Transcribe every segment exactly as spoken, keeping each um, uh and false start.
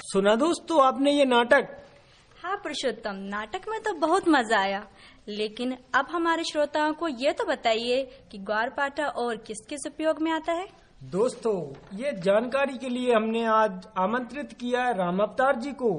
सुना दोस्तों आपने ये नाटक? हाँ पुरुषोत्तम, नाटक में तो बहुत मजा आया, लेकिन अब हमारे श्रोताओं को ये तो बताइए कि ग्वारपाठा और किस किस उपयोग में आता है। दोस्तों ये जानकारी के लिए हमने आज आमंत्रित किया है राम अवतार जी को।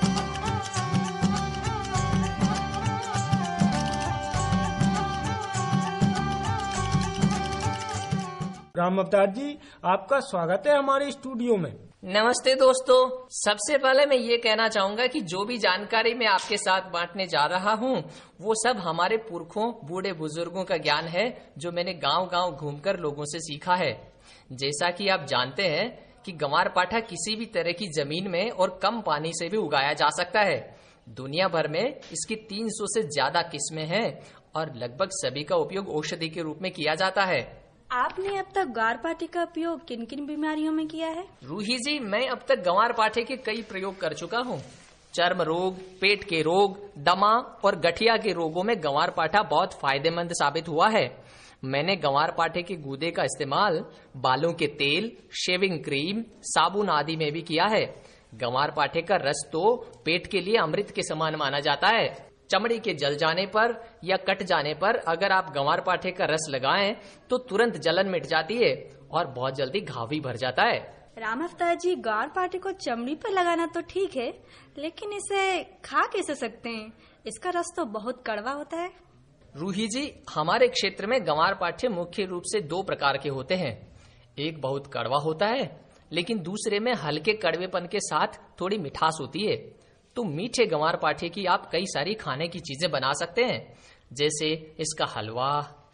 राम अवतार जी, आपका स्वागत है हमारे स्टूडियो में। नमस्ते दोस्तों, सबसे पहले मैं ये कहना चाहूंगा कि जो भी जानकारी मैं आपके साथ बांटने जा रहा हूँ वो सब हमारे पुरखों बूढ़े बुजुर्गों का ज्ञान है जो मैंने गांव-गांव घूमकर लोगों से सीखा है। जैसा कि आप जानते हैं कि ग्वारपाठा किसी भी तरह की जमीन में और कम पानी से भी उगाया जा सकता है। दुनिया भर में इसकी तीन सौ से ज्यादा किस्में हैं और लगभग सभी का उपयोग औषधि के रूप में किया जाता है। आपने अब तक ग्वारपाठे का उपयोग किन किन बीमारियों में किया है? रूही जी, मैं अब तक ग्वारपाठे के कई प्रयोग कर चुका हूँ। चर्म रोग, पेट के रोग, दमा और गठिया के रोगों में ग्वारपाठा बहुत फायदेमंद साबित हुआ है। मैंने ग्वारपाठे के गूदे का इस्तेमाल बालों के तेल, शेविंग क्रीम, साबुन आदि में भी किया है। ग्वारपाठे का रस तो पेट के लिए अमृत के समान माना जाता है। चमड़ी के जल जाने पर या कट जाने पर अगर आप ग्वारपाठे का रस लगाएं तो तुरंत जलन मिट जाती है और बहुत जल्दी घाव भी भर जाता है। राम अवतार जी, ग्वारपाठे को चमड़ी पर लगाना तो ठीक है, लेकिन इसे खा कैसे सकते हैं? इसका रस तो बहुत कड़वा होता है। रूही जी, हमारे क्षेत्र में ग्वारपाठे मुख्य रूप से दो प्रकार के होते हैं। एक बहुत कड़वा होता है, लेकिन दूसरे में हल्के कड़वेपन के साथ थोड़ी मिठास होती है। तो मीठे ग्वारपाठे की आप कई सारी खाने की चीजें बना सकते हैं, जैसे इसका हलवा,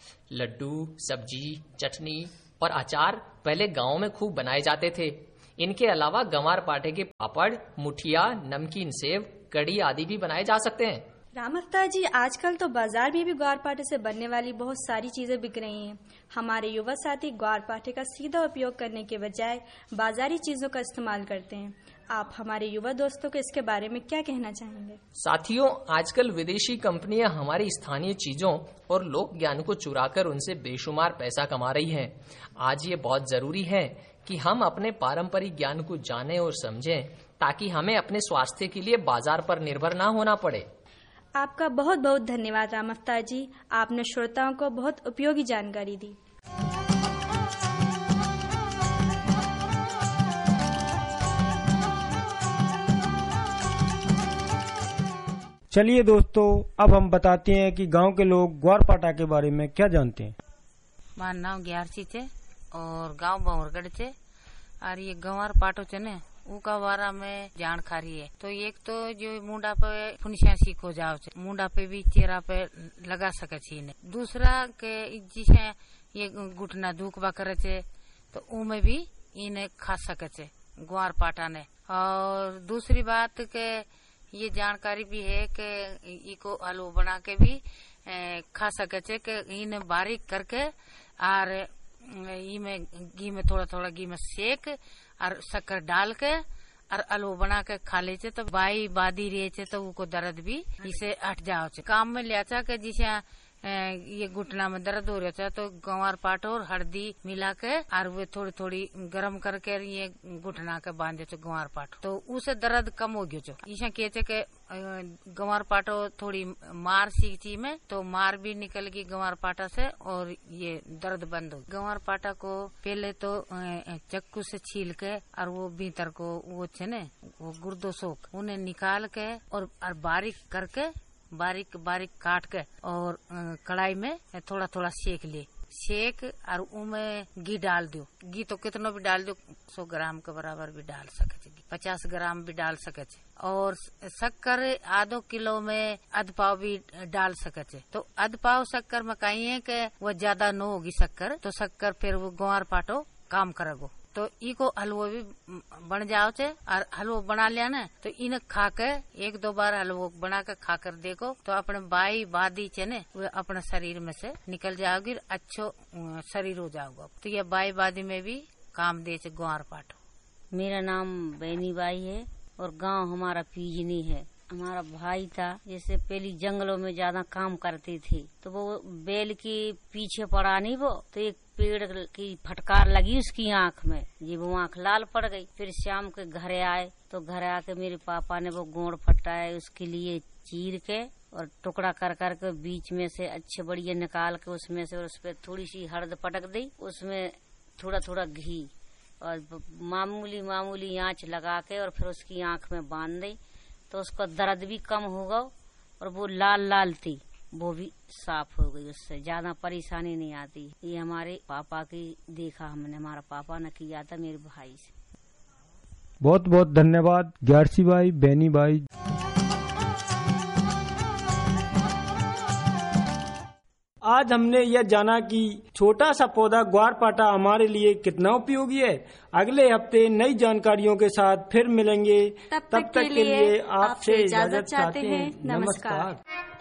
लड्डू, सब्जी, चटनी और अचार पहले गांव में खूब बनाए जाते थे। इनके अलावा ग्वारपाठे के पापड़, मुठिया, नमकीन सेव, कड़ी आदि भी बनाए जा सकते हैं। राम अवतार जी, आजकल तो बाजार में भी ग्वारपाठे से बनने वाली बहुत सारी चीजें बिक रही हैं। हमारे युवा साथी ग्वारपाठे का सीधा उपयोग करने के बजाय बाजारी चीजों का इस्तेमाल करते हैं। आप हमारे युवा दोस्तों को इसके बारे में क्या कहना चाहेंगे? साथियों, आजकल विदेशी कंपनियां हमारी स्थानीय चीजों और लोक ज्ञान को चुराकर उनसे बेशुमार पैसा कमा रही हैं। आज ये बहुत जरूरी है कि हम अपने पारंपरिक ज्ञान को जानें और समझें, ताकि हमें अपने स्वास्थ्य के लिए बाजार पर निर्भर न होना पड़े। आपका बहुत बहुत धन्यवाद राम अवतार जी, आपने श्रोताओं को बहुत उपयोगी जानकारी दी। चलिए दोस्तों, अब हम बताते हैं कि गांव के लोग ग्वारपाठा के बारे में क्या जानते हैं। मार नाम ग्यारसी छे और गांव बहुरगढ़ छे और ये ग्वारपाठो छे ने उका बारा में जानकारी है। तो एक तो जो मुंडा पे फुनसिया सीख हो जाओ छे, मुंडा पे भी चेहरा पे लगा सके छे। दूसरा के जिसे ये घुटना दुखबा करे छे तो उमे भी इन्हें खा सके छे ग्वारपाठा ने। और दूसरी बात के ये जानकारी भी है कि इको हलवा बना के भी खा सके छे कि इन्हें बारीक करके और इमें घी में थोड़ा थोड़ा घी में सेक और शक्कर डाल के और हलवा बना के खा ले छे तो बाई बादी रहे छे तो उनको दर्द भी इसे हट जाओ छे। काम में लिया था कि जिसे ये घुटना में दर्द हो रहा था तो ग्वारपाठा और हल्दी मिला के और वे थोड़ी थोड़ी गर्म करके ये घुटना के बांधे थे ग्वारपाठा, तो उसे दर्द कम हो गयो। इसे कहते के ग्वारपाठा थोड़ी मार सीखी में तो मार भी निकल गई ग्वारपाठा से और ये दर्द बंद हो। ग्वारपाठा को पहले तो चक्कू से छील के और वो भीतर को वो छे ने वो गुर्दो सोख उन्हें निकाल के और, और बारीक करके बारीक बारीक काट के और कढ़ाई में थोड़ा थोड़ा सेक ले सेक और उमें घी डाल दो। घी तो कितना भी डाल दो, सौ ग्राम के बराबर भी डाल सके, पचास ग्राम भी डाल सके और शक्कर आधो किलो में अध पाव भी डाल सके। तो अध पाव शक्कर में कहीं है कि वो ज्यादा न होगी शक्कर, तो शक्कर फिर वो ग्वारपाठो काम करेगो। तो इको हलवो भी बन जाओ छे और हलवो बना लिया ना तो इन्हें खा के एक दो बार हलवो बना के खा कर देखो तो अपने बाई बादी छे ने वो अपने शरीर में से निकल जाओगी, अच्छो शरीर हो जाओगे। तो ये बाई बादी में भी काम दे छे ग्वारपाठो। मेरा नाम बैनी बाई है और गांव हमारा पीजनी है। हमारा भाई था, जैसे पहले जंगलों में ज्यादा काम करते थे तो वो बैल के पीछे पड़ा नहीं, वो तो एक पेड़ की फटकार लगी उसकी आंख में, जी वो आंख लाल पड़ गई। फिर शाम के घरे आए तो घर आके मेरे पापा ने वो गोंड फटाए, उसके लिए चीर के और टुकड़ा कर कर के बीच में से अच्छे बढ़िया निकाल के उसमें से, और उस पर थोड़ी सी हल्द पटक दी, उसमें थोड़ा थोड़ा घी और मामूली मामूली आंच लगा के और फिर उसकी आंख में बांध दी, तो उसका दर्द भी कम होगा और वो लाल लाल थी वो भी साफ हो गई, उससे ज्यादा परेशानी नहीं आती। ये हमारे पापा की देखा हमने, हमारा पापा ने किया था मेरे भाई से। बहुत बहुत धन्यवाद ग्यारसी भाई, बेनी भाई। आज हमने यह जाना कि छोटा सा पौधा ग्वारपाठा हमारे लिए कितना उपयोगी है। अगले हफ्ते नई जानकारियों के साथ फिर मिलेंगे। तब तक, तक के लिए आपसे इजाजत चाहते हैं। नमस्कार।